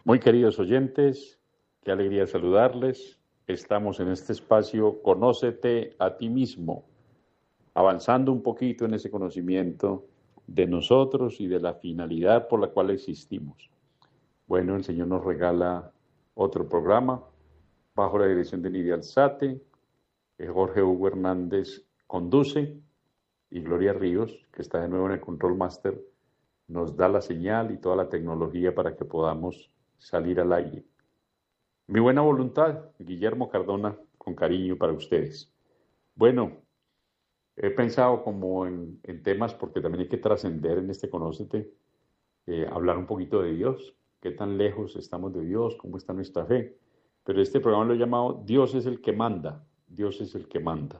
Muy queridos oyentes, qué alegría saludarles. Estamos en este espacio Conócete a ti mismo, avanzando un poquito en ese conocimiento de nosotros y de la finalidad por la cual existimos. Bueno, el Señor nos regala otro programa bajo la dirección de Nidia Alzate, que Jorge Hugo Hernández conduce y Gloria Ríos, que está de nuevo en el Control Master, nos da la señal y toda la tecnología para que podamos salir al aire. Mi buena voluntad, Guillermo Cardona, con cariño para ustedes. Bueno, he pensado como en temas, porque también hay que trascender en este Conócete, hablar un poquito de Dios, qué tan lejos estamos de Dios, cómo está nuestra fe. Pero este programa lo he llamado Dios es el que manda, Dios es el que manda.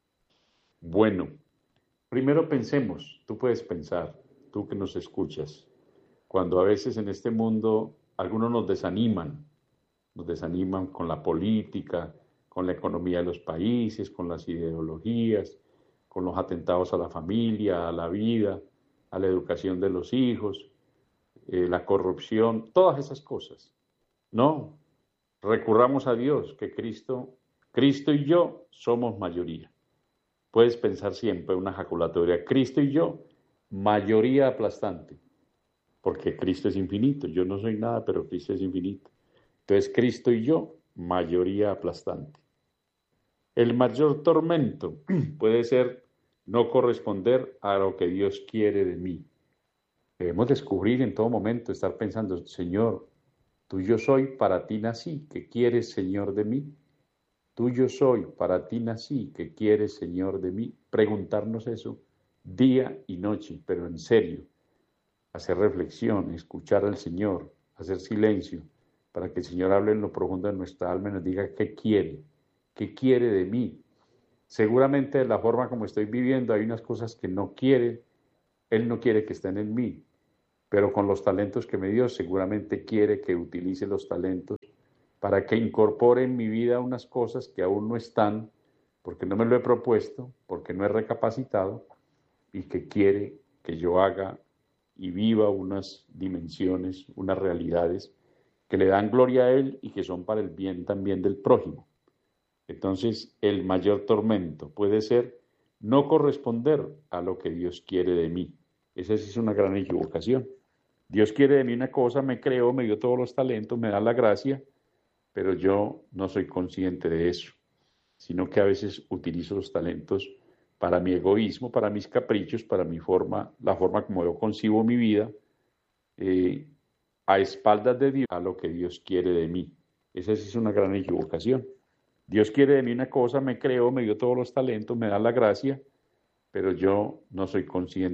Bueno, primero pensemos, tú puedes pensar, tú que nos escuchas, cuando a veces en este mundo algunos nos desaniman con la política, con la economía de los países, con las ideologías, con los atentados a la familia, a la vida, a la educación de los hijos, la corrupción, todas esas cosas. No, recurramos a Dios, que Cristo y yo somos mayoría. Puedes pensar siempre una ejaculatoria, Cristo y yo, mayoría aplastante, porque Cristo es infinito, yo no soy nada, pero Cristo es infinito. Entonces Cristo y yo, mayoría aplastante. El mayor tormento puede ser no corresponder a lo que Dios quiere de mí. Debemos descubrir en todo momento, estar pensando, Señor, tuyo soy, para ti nací, ¿qué quieres, Señor, de mí? Tuyo soy, para ti nací, ¿qué quieres, Señor, de mí? Preguntarnos eso día y noche, pero en serio. Hacer reflexión, escuchar al Señor, hacer silencio, para que el Señor hable en lo profundo de nuestra alma y nos diga qué quiere de mí. Seguramente de la forma como estoy viviendo hay unas cosas que no quiere, Él no quiere que estén en mí, pero con los talentos que me dio seguramente quiere que utilice los talentos para que incorpore en mi vida unas cosas que aún no están, porque no me lo he propuesto, porque no he recapacitado y que quiere que yo haga y viva unas dimensiones, unas realidades que le dan gloria a Él y que son para el bien también del prójimo. Entonces, el mayor tormento puede ser no corresponder a lo que Dios quiere de mí. Esa sí es una gran equivocación. Dios quiere de mí una cosa, me creó, me dio todos los talentos, me da la gracia, pero yo no soy consciente de eso, sino que a veces utilizo los talentos para mi egoísmo, para mis caprichos, para mi forma, la forma como yo concibo mi vida, a espaldas de Dios, a lo que Dios quiere de mí. Esa sí es una gran equivocación. Dios quiere de mí una cosa, me creó, me dio todos los talentos, me da la gracia, pero yo no soy consciente